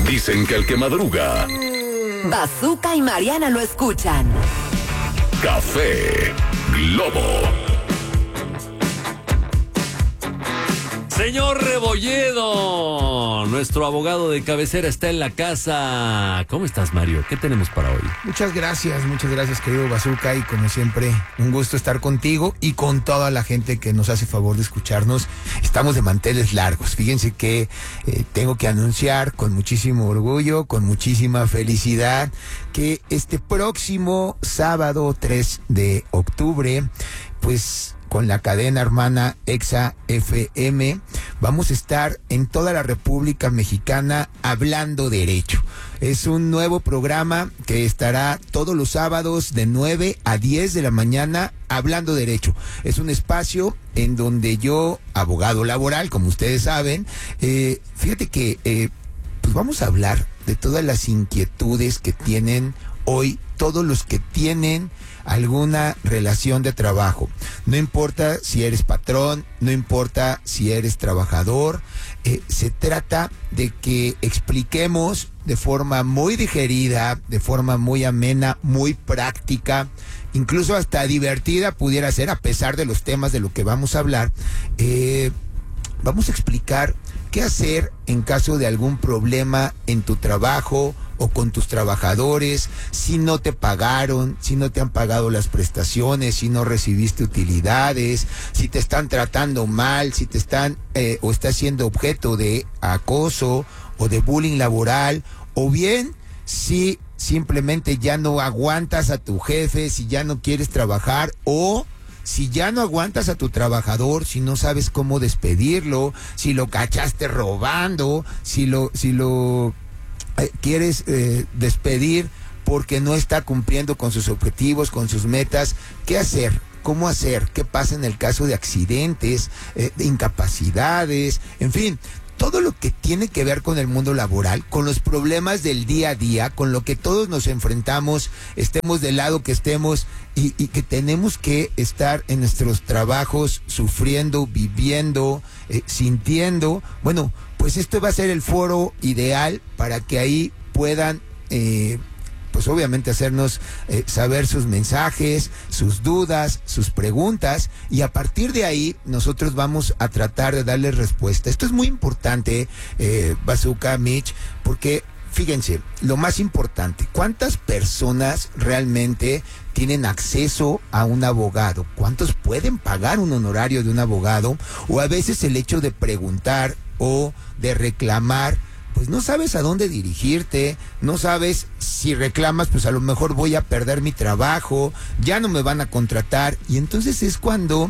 Dicen que el que madruga. Bazooka y Mariana lo escuchan. Café Globo. Señor Rebolledo, nuestro abogado de cabecera está en la casa. ¿Cómo estás, Mario? ¿Qué tenemos para hoy? Muchas gracias, querido Bazooka, y como siempre, un gusto estar contigo y con toda la gente que nos hace favor de escucharnos. Estamos de manteles largos. Fíjense que tengo que anunciar con muchísimo orgullo, con muchísima felicidad, que este próximo sábado 3 de octubre, pues con la cadena hermana Exa FM, vamos a estar en toda la República Mexicana hablando derecho. Es un nuevo programa que estará todos los sábados de 9 a 10 de la mañana hablando derecho. Es un espacio en donde yo, abogado laboral, como ustedes saben, fíjate que pues vamos a hablar de todas las inquietudes que tienen hoy todos los que tienen alguna relación de trabajo. No importa si eres patrón, no importa si eres trabajador, se trata de que expliquemos de forma muy digerida, de forma muy amena, muy práctica, incluso hasta divertida pudiera ser, a pesar de los temas de lo que vamos a hablar. Vamos a explicar qué hacer en caso de algún problema en tu trabajo o con tus trabajadores, si no te pagaron, si no te han pagado las prestaciones, si no recibiste utilidades, si te están tratando mal, si te están o estás siendo objeto de acoso o de bullying laboral, o bien si simplemente ya no aguantas a tu jefe, si ya no quieres trabajar, o si ya no aguantas a tu trabajador, si no sabes cómo despedirlo, si lo cachaste robando, si lo quieres despedir porque no está cumpliendo con sus objetivos, con sus metas. ¿Qué hacer? ¿Cómo hacer? ¿Qué pasa en el caso de accidentes, de incapacidades? En fin, todo lo que tiene que ver con el mundo laboral, con los problemas del día a día, con lo que todos nos enfrentamos, estemos del lado que estemos, y que tenemos que estar en nuestros trabajos sufriendo, viviendo, sintiendo. Bueno, pues esto va a ser el foro ideal para que ahí puedan pues obviamente hacernos saber sus mensajes, sus dudas, sus preguntas, y a partir de ahí nosotros vamos a tratar de darles respuesta. Esto es muy importante, Bazooka, Mitch, porque fíjense, lo más importante, ¿cuántas personas realmente tienen acceso a un abogado? ¿Cuántos pueden pagar un honorario de un abogado? O a veces el hecho de preguntar o de reclamar, pues no sabes a dónde dirigirte, no sabes si reclamas, pues a lo mejor voy a perder mi trabajo, ya no me van a contratar, y entonces es cuando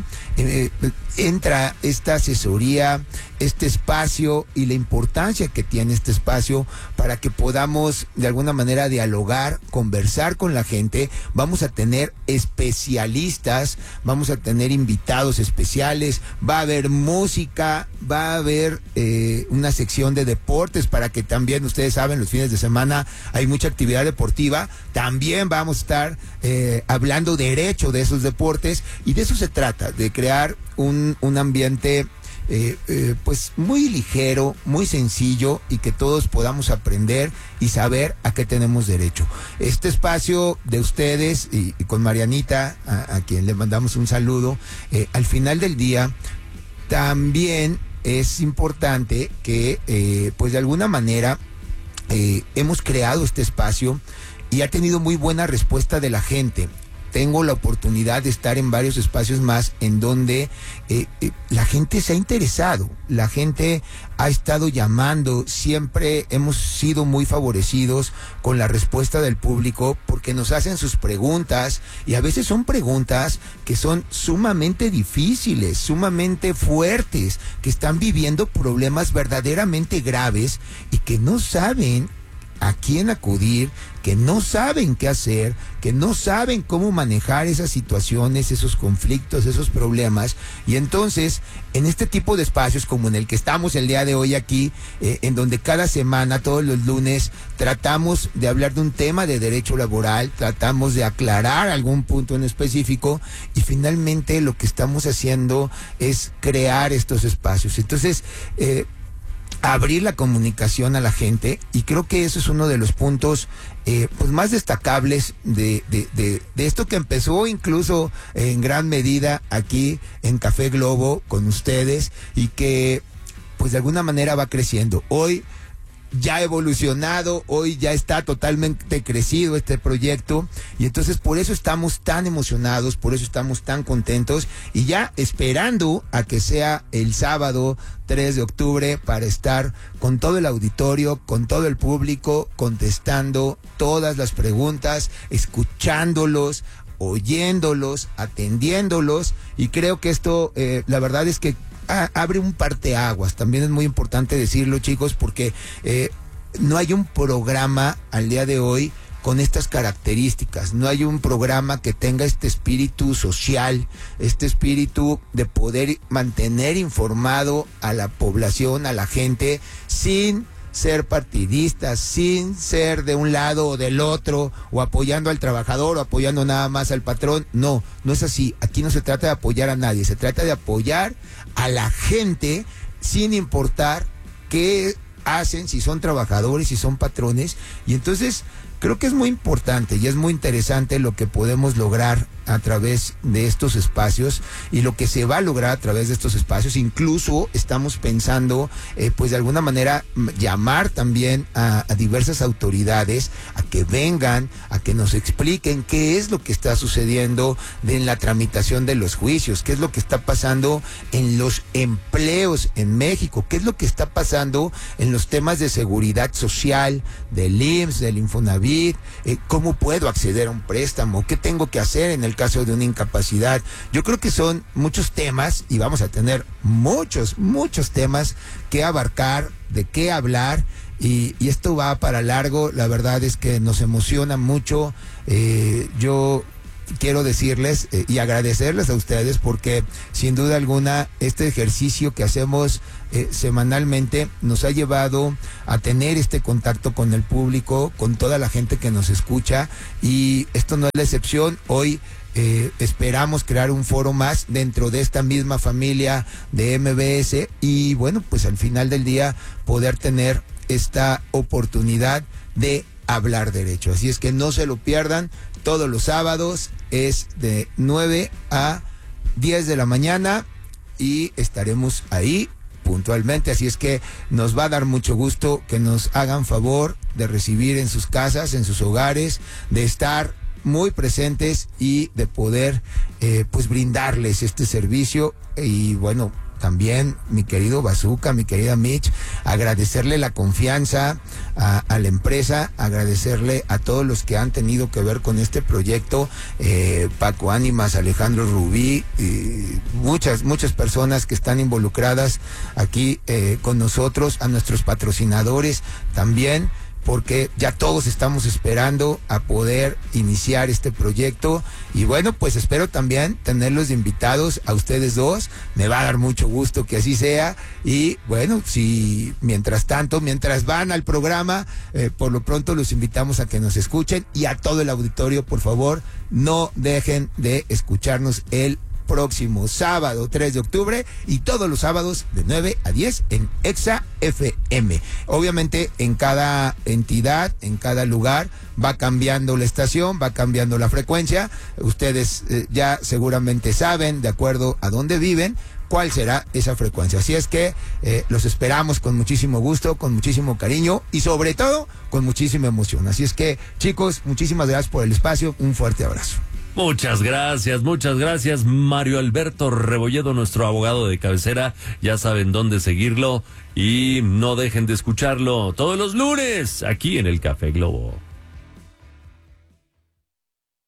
entra esta asesoría, este espacio, y la importancia que tiene este espacio para que podamos de alguna manera dialogar, conversar con la gente. Vamos a tener especialistas, vamos a tener invitados especiales, va a haber música, va a haber una sección de deportes para que también, ustedes saben, los fines de semana hay mucha actividad deportiva. También vamos a estar hablando derecho de esos deportes, y de eso se trata, de crear un ambiente pues muy ligero, muy sencillo, y que todos podamos aprender y saber a qué tenemos derecho. Este espacio de ustedes y con Marianita, a quien le mandamos un saludo, al final del día también es importante que pues de alguna manera hemos creado este espacio y ha tenido muy buena respuesta de la gente. Tengo la oportunidad de estar en varios espacios más en donde la gente se ha interesado, la gente ha estado llamando, siempre hemos sido muy favorecidos con la respuesta del público, porque nos hacen sus preguntas, y a veces son preguntas que son sumamente difíciles, sumamente fuertes, que están viviendo problemas verdaderamente graves y que no saben a quién acudir, que no saben qué hacer, que no saben cómo manejar esas situaciones, esos conflictos, esos problemas. Y entonces, en este tipo de espacios como en el que estamos el día de hoy aquí, en donde cada semana, todos los lunes, tratamos de hablar de un tema de derecho laboral, tratamos de aclarar algún punto en específico, y finalmente lo que estamos haciendo es crear estos espacios. Entonces, abrir la comunicación a la gente, y creo que eso es uno de los puntos pues más destacables de esto que empezó incluso en gran medida aquí en Café Globo con ustedes, y que pues de alguna manera va creciendo. Hoy ya ha evolucionado, hoy ya está totalmente crecido este proyecto, y entonces por eso estamos tan emocionados, por eso estamos tan contentos, y ya esperando a que sea el sábado 3 de octubre para estar con todo el auditorio, con todo el público, contestando todas las preguntas, escuchándolos, oyéndolos, atendiéndolos, y creo que esto, la verdad es que abre un parteaguas. También es muy importante decirlo, chicos, porque no hay un programa al día de hoy con estas características. No hay un programa que tenga este espíritu social, este espíritu de poder mantener informado a la población, a la gente, sin ser partidistas, sin ser de un lado o del otro, o apoyando al trabajador o apoyando nada más al patrón. No, no es así. Aquí no se trata de apoyar a nadie, se trata de apoyar a la gente sin importar qué hacen, si son trabajadores, si son patrones. Y entonces creo que es muy importante y es muy interesante lo que podemos lograr a través de estos espacios y lo que se va a lograr a través de estos espacios. Incluso estamos pensando, pues de alguna manera, llamar también a diversas autoridades a que vengan, a que nos expliquen qué es lo que está sucediendo en la tramitación de los juicios, qué es lo que está pasando en los empleos en México, qué es lo que está pasando en los temas de seguridad social, del IMSS, del Infonavit, cómo puedo acceder a un préstamo, qué tengo que hacer en el caso de una incapacidad. Yo creo que son muchos temas y vamos a tener muchos temas que abarcar, de qué hablar, y esto va para largo. La verdad es que nos emociona mucho. Yo quiero decirles y agradecerles a ustedes porque sin duda alguna este ejercicio que hacemos semanalmente nos ha llevado a tener este contacto con el público, con toda la gente que nos escucha, y esto no es la excepción. Hoy esperamos crear un foro más dentro de esta misma familia de MBS y bueno, pues al final del día poder tener esta oportunidad de hablar derecho. Así es que no se lo pierdan, todos los sábados es de 9 a 10 de la mañana y estaremos ahí puntualmente, así es que nos va a dar mucho gusto que nos hagan favor de recibir en sus casas, en sus hogares, de estar muy presentes y de poder pues brindarles este servicio. Y bueno, también mi querido Bazooka, mi querida Mitch, agradecerle la confianza a la empresa, agradecerle a todos los que han tenido que ver con este proyecto, Paco Ánimas, Alejandro Rubí, muchas personas que están involucradas aquí con nosotros, a nuestros patrocinadores también, porque ya todos estamos esperando a poder iniciar este proyecto. Y bueno, pues espero también tenerlos invitados a ustedes dos. Me va a dar mucho gusto que así sea. Y bueno, si mientras van al programa, por lo pronto los invitamos a que nos escuchen. Y a todo el auditorio, por favor, no dejen de escucharnos el próximo sábado 3 de octubre y todos los sábados de 9 a 10 en Exa FM. Obviamente en cada entidad, en cada lugar va cambiando la estación, va cambiando la frecuencia. Ustedes ya seguramente saben, de acuerdo a dónde viven, cuál será esa frecuencia. Así es que los esperamos con muchísimo gusto, con muchísimo cariño y sobre todo con muchísima emoción. Así es que, chicos, muchísimas gracias por el espacio. Un fuerte abrazo. Muchas gracias, Mario Alberto Rebolledo, nuestro abogado de cabecera. Ya saben dónde seguirlo y no dejen de escucharlo todos los lunes aquí en el Café Globo.